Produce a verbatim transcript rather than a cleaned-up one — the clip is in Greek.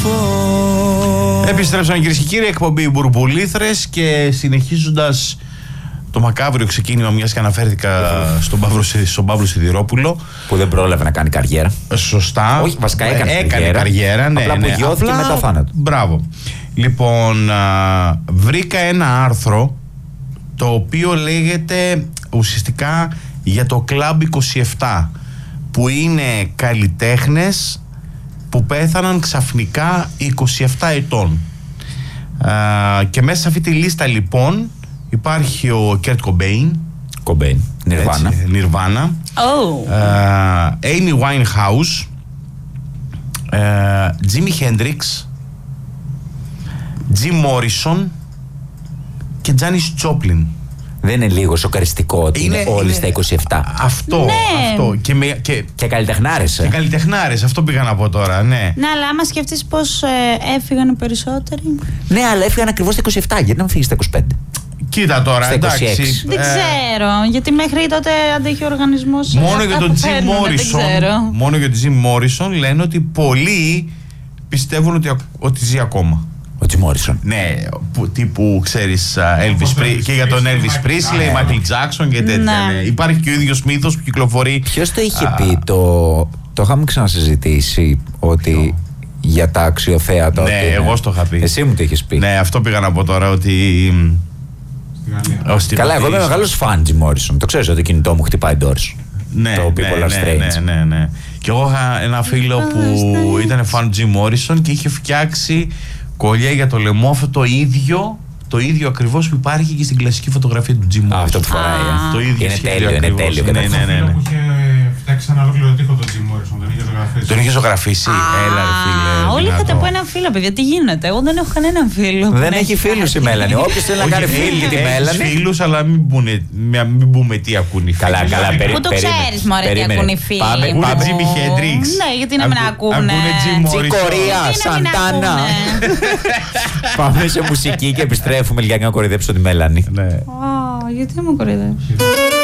Επιστρέψαμε κυρίες και κύριοι, εκπομπή Μπουρμπουλήθρες και συνεχίζοντας το μακάβριο ξεκίνημα, μιας και αναφέρθηκα στον Παύλο, στον Παύλο Σιδηρόπουλο. Που δεν πρόλαβε να κάνει καριέρα. Σωστά. Όχι, βασικά έκανε, έκανε καριέρα. καριέρα. Ναι, απλά ναι, απογειώθηκε απλά, μετά θάνατο. Μπράβο. Λοιπόν, α, βρήκα ένα άρθρο το οποίο λέγεται ουσιαστικά για το Club είκοσι επτά, που είναι καλλιτέχνες που πέθαναν ξαφνικά είκοσι επτά ετών. Α, και μέσα σε αυτή τη λίστα λοιπόν υπάρχει ο Κέρτ Κομπέιν. Κομπέιν, Νιρβάνα. Νιρβάνα. Oh. Amy Winehouse, Jimi Hendrix, Jim Morrison και Janis Joplin. Δεν είναι λίγο σοκαριστικό ότι είναι, είναι όλοι είναι... στα είκοσι επτά. Αυτό, ναι. αυτό. Και, με, και, και καλλιτεχνάρες. Και καλλιτεχνάρες, αυτό πήγα να πω τώρα, ναι. Ναι, αλλά άμα σκεφτείς πως ε, έφυγαν οι περισσότεροι. Ναι, αλλά έφυγαν ακριβώς στα είκοσι επτά, γιατί να μην φύγει στα είκοσι πέντε. Κοίτα τώρα, εντάξει. Δεν ξέρω, γιατί μέχρι τότε αντέχει ο οργανισμός. Μόνο για τον Jim Morrison, μόνο για τον Jim Morrison λένε ότι πολλοί πιστεύουν ότι, ότι ζει ακόμα. Ο Jim Morrison. Ναι, που, τύπου ξέρεις Elvis Pre- και για τον Elvis Presley, Michael Jackson και τέτοια. Ναι. Ναι. Υπάρχει και ο ίδιος μύθος που κυκλοφορεί. Ποιος το είχε α, πει, το, το είχαμε ξανασυζητήσει, ότι ποιο? Για τα αξιοθέατα. Ναι, ότι, εγώ το είχα πει. Εσύ μου το είχες πει. Ναι, αυτό πήγα να πω τώρα, ότι. Στη Καλά, εγώ είμαι μεγάλος φαν Jim Morrison. Το ξέρεις ότι το κινητό μου χτυπάει doors. Ναι, το People ναι, Are Strange. Ναι, ναι, ναι. Και εγώ είχα ένα φίλο που ήταν φαν Jim Morrison και είχε φτιάξει κολλιέ για το λαιμό, αυτό το ίδιο, το ίδιο ακριβώς που υπάρχει και στην κλασική φωτογραφία του Jim Morrison. Αυτό που φοράει. Ah. Το ίδιο είναι τέλειο, είναι τέλειο. Ναι, ναι, ναι, ναι. Που είχε φτιάξει ένα ολόκληρο τοίχο τον Jim Morrison, τον είχε ζωγραφίσει. Τον είχε ζωγραφίσει. Έλα, ρε φίλε. Όλοι είχατε από έναν φίλο, παιδιά. Τι γίνεται, εγώ δεν έχω κανέναν φίλο. Δεν έχει φίλους η Μέλανη. Όποιος θέλει να κάνει φίλοι για τη Μέλανη. Έχει φίλους, αλλά μην πούμε τι ακούν οι φίλοι. Καλά, καλά, περίμενε. Πού το ξέρεις, μωρέ, τι ακούν οι φίλοι. Ακούνε Jimi Hendrix. Ναι, γιατί να μην ακούνε. Ακούνε Jim Morrison. Κορία, Σαντάνα. Πάμε σε μουσική και επιστρέφουμε λιγάκι να κοροϊδέψω τη Μέλανη. Γιατί να μου κοροϊδέψει.